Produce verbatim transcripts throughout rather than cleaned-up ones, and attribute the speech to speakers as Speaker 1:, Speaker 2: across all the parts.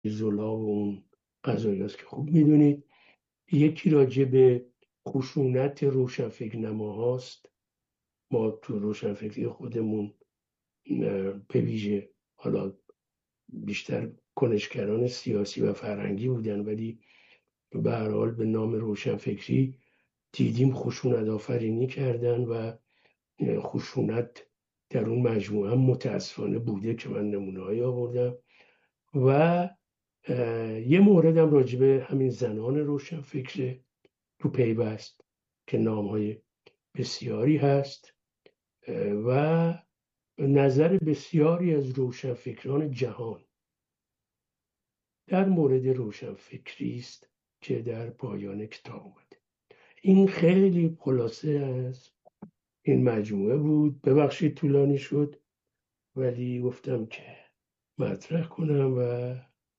Speaker 1: زولا و اون قضایی هست که خوب میدونید. یکی راجع به خشونت روشنفکرنما هاست. ما تو روشنفکری خودمون به ویژه، حالا بیشتر کنشگران سیاسی و فرهنگی بودن، ولی به هر حال به نام روشنفکری دیدیم خشونت آفرینی کردن و خشونت در اون مجموعه هم متاسفانه بوده که من نمونه‌ای آوردم. و یه موردم راجع به همین زنان روشنفکر تو پیوست که نام‌های بسیاری هست و نظر بسیاری از روشنفکران جهان در مورد روشنفکری است که در پایان کتاب اومده. این خیلی خلاصه از این مجموعه بود. ببخشید طولانی شد، ولی گفتم که مطرح کنم و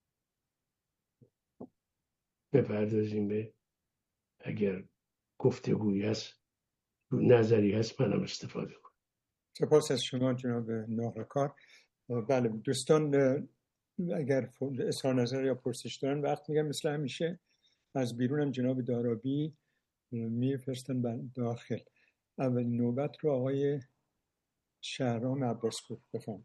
Speaker 1: بپردازیم به، اگر گفتگویی هست، نظری هست، منم استفاده کنم.
Speaker 2: سپاس از شما جناب ناقه‌کار. بله دوستان اگر اظهار نظر یا پرسش دارن وقت میگم مثل همیشه از بیرونم جناب دارابی میفرستن داخل. اولین نوبت رو آقای شهرام عباسپور بفرمایید.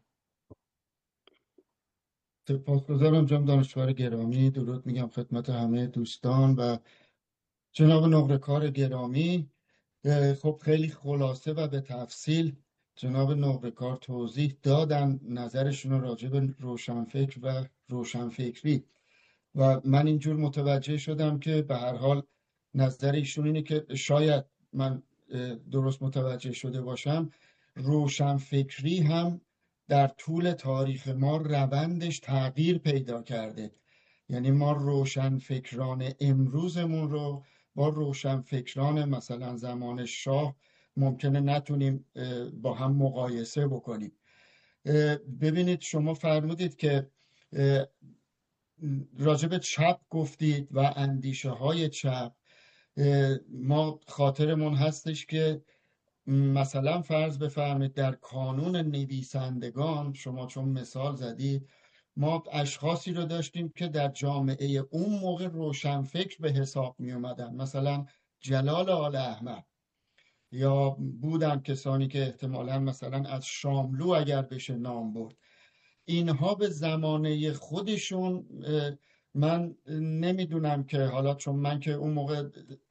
Speaker 3: سپاسگزارم جناب دانشور گرامی. درود میگم خدمت همه دوستان و جناب نقره‌کار گرامی. خب خیلی خلاصه و به تفصیل جناب نقره‌کار توضیح دادن نظرشون رو راجع به روشنفکر و روشنفکری و من اینجور متوجه شدم که به هر حال نظر ایشون اینه که شاید من درست متوجه شده باشم، روشنفکری هم در طول تاریخ ما روندش تغییر پیدا کرده. یعنی ما روشنفکران امروزمون رو با روشنفکران مثلا زمان شاه ممکنه نتونیم با هم مقایسه بکنیم. ببینید شما فرمودید که راجب چپ گفتید و اندیشه های چپ. ما خاطرمون هستش که مثلا فرض بفرمایید در کانون نویسندگان، شما چون مثال زدید، ما اشخاصی رو داشتیم که در جامعه اون موقع روشنفکر به حساب می اومدن، مثلا جلال آل احمد، یا بودن کسانی که احتمالاً مثلا از شاملو اگر بشه نام برد. اینها به زمانه خودشون، من نمیدونم که حالا چون من که اون موقع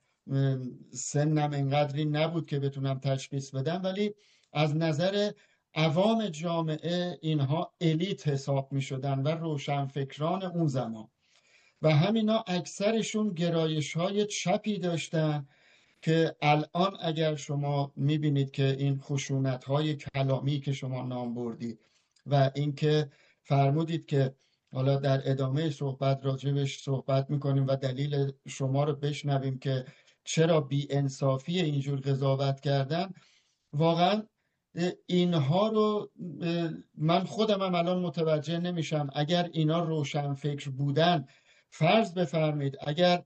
Speaker 3: سنم اینقدری نبود که بتونم تشخیص بدم، ولی از نظر عوام جامعه اینها الیت حساب می شدن و روشنفکران اون زمان و همینا اکثرشون گرایش های چپی داشتن که الان اگر شما می بینید که این خشونت های کلامی که شما نام بردید و اینکه فرمودید که حالا در ادامه صحبت راجبش صحبت میکنیم و دلیل شما رو بشنویم که چرا بی انصافی اینجور قضاوت کردن، واقعا اینها رو من خودم هم الان متوجه نمیشم. اگر اینا روشنفکر بودن، فرض بفرمید اگر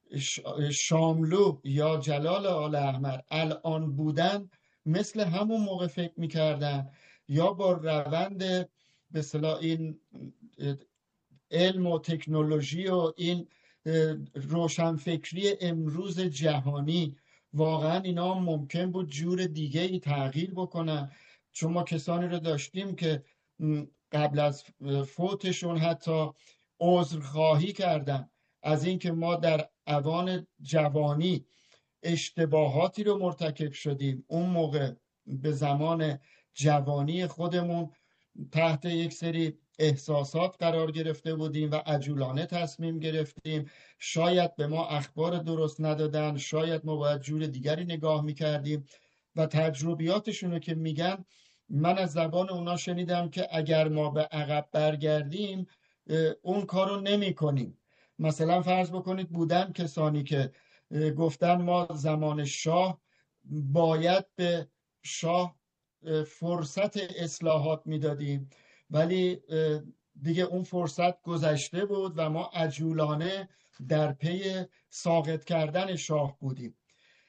Speaker 3: شاملو یا جلال آل احمد الان بودن، مثل همون موقع فکر میکردن یا با روند به اصطلاح این علم و تکنولوژی و این روشنفکری امروز جهانی، واقعا اینا ممکن بود جور دیگه ای تغییر بکنن. چون ما کسانی رو داشتیم که قبل از فوتشون حتی عذرخواهی کردن از اینکه ما در اوان جوانی اشتباهاتی رو مرتکب شدیم. اون موقع به زمان جوانی خودمون تحت یک سری احساسات قرار گرفته بودیم و عجولانه تصمیم گرفتیم. شاید به ما اخبار درست ندادن، شاید ما باید جور دیگری نگاه میکردیم و تجربیاتشونو که میگن، من از زبان اونا شنیدم که اگر ما به عقب برگردیم اون کارو نمی کنیم. مثلا فرض بکنید بودن کسانی که گفتن ما زمان شاه باید به شاه فرصت اصلاحات میدادیم، ولی دیگه اون فرصت گذشته بود و ما عجولانه در پی ساقط کردن شاه بودیم.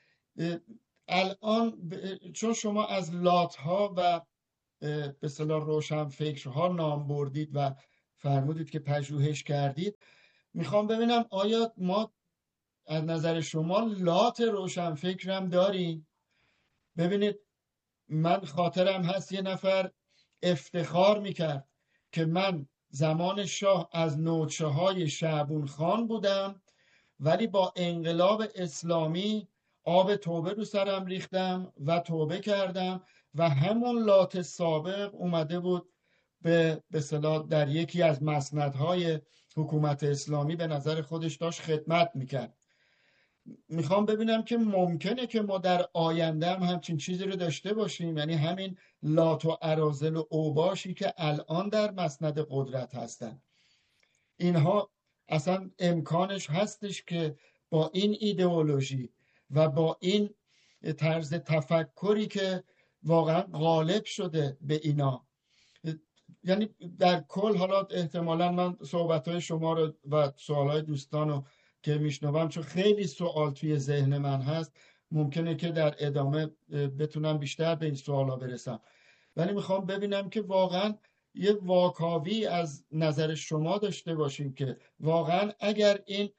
Speaker 3: الان چون شما از لاتها و به اصطلاح روشنفکرها نام بردید و فرمودید که پژوهش کردید، میخوام ببینم آیا ما از نظر شما لات روشنفکرم داریم؟ ببینید من خاطرم هست یه نفر افتخار میکرد که من زمان شاه از نوچه های شعبون خان بودم، ولی با انقلاب اسلامی آب توبه رو سرم ریختم و توبه کردم و همون لات سابق اومده بود به به اصطلاح در یکی از مسندهای حکومت اسلامی به نظر خودش داشت خدمت میکرد. میخوام ببینم که ممکنه که ما در آینده هم همچین چیزی رو داشته باشیم، یعنی همین لات و اراذل و اوباشی که الان در مسند قدرت هستن، اینها اصلا امکانش هستش که با این ایدئولوژی و با این طرز تفکری که واقعا غالب شده به اینا، یعنی در کل حالا احتمالا من صحبتهای شما رو و سوالهای دوستان رو که میشنوم چون خیلی سوال توی ذهن من هست، ممکنه که در ادامه بتونم بیشتر به این سوالا برسم، ولی میخوام ببینم که واقعا یه واکاوی از نظر شما داشته باشیم که واقعا اگر این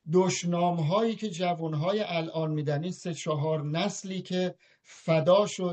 Speaker 3: دشنام هایی که جوان های الان میدن، این سه چهار نسلی که فدا شد